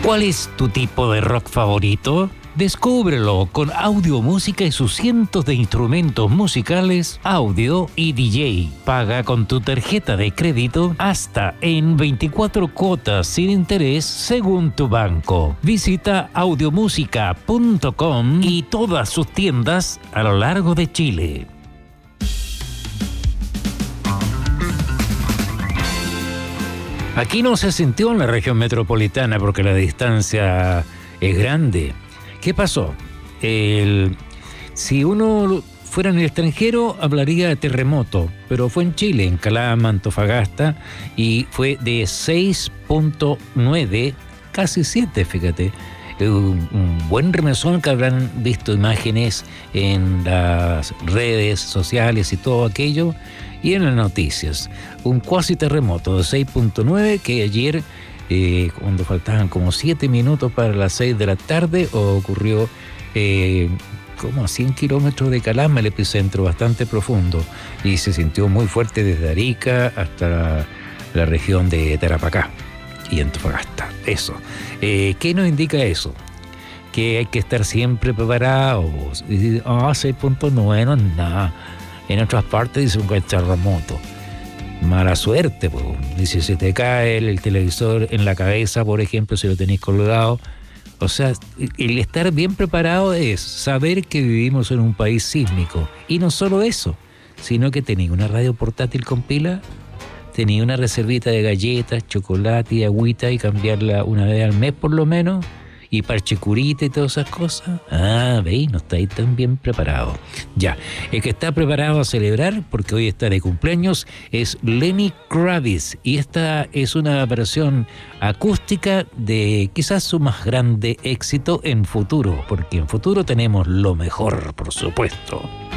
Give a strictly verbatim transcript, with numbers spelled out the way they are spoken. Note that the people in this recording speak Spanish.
¿Cuál es tu tipo de rock favorito? Descúbrelo con audio, música y sus cientos de instrumentos musicales, audio y D J. Paga con tu tarjeta de crédito hasta en veinticuatro cuotas sin interés según tu banco. Visita audiomusica punto com y todas sus tiendas a lo largo de Chile. Aquí no se sintió en la región metropolitana porque la distancia es grande. ¿Qué pasó? El, si uno fuera en el extranjero, hablaría de terremoto, pero fue en Chile, en Calama, Antofagasta, y fue de seis punto nueve, casi siete, fíjate. Un, un buen remesón que habrán visto imágenes en las redes sociales y todo aquello, y en las noticias. Un cuasi terremoto de seis punto nueve que ayer, eh, cuando faltaban como siete minutos para las seis de la tarde, ocurrió eh, como a cien kilómetros de Calama, el epicentro bastante profundo, y se sintió muy fuerte desde Arica hasta la, la región de Tarapacá y Antofagasta. Eso. Eh, ¿Qué nos indica eso? Que hay que estar siempre preparados. Ah, oh, seis punto nueve no es nada. En otras partes dice un terremoto. Mala suerte, pues. Dice, si te cae el, el televisor en la cabeza, por ejemplo, si lo tenéis colgado. O sea, el estar bien preparado es saber que vivimos en un país sísmico. Y no solo eso, sino que tenéis una radio portátil con pila, tenéis una reservita de galletas, chocolate y agüita y cambiarla una vez al mes por lo menos. Y parche curita y todas esas cosas. Ah, veis, no estáis tan bien preparado. Ya, el que está preparado a celebrar, porque hoy está de cumpleaños, es Lenny Kravitz. Y esta es una versión acústica de quizás su más grande éxito en futuro, porque en futuro tenemos lo mejor, por supuesto.